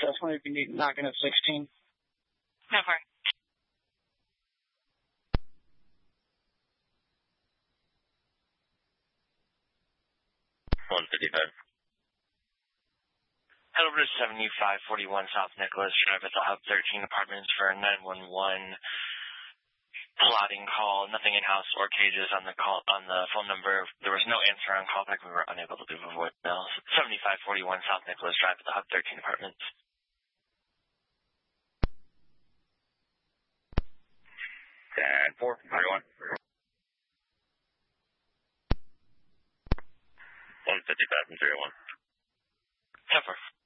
definitely be knocking at 16. No far. 155. Head over to 7541 South Nicholas Drive at the Hub 13 Apartments for a 911 plotting call. Nothing in-house or cages on the phone number. There was no answer on callback. We were unable to leave a voicemail. 7541 South Nicholas Drive at the Hub 13 Apartments. And 431. 155 and 301. 10-4.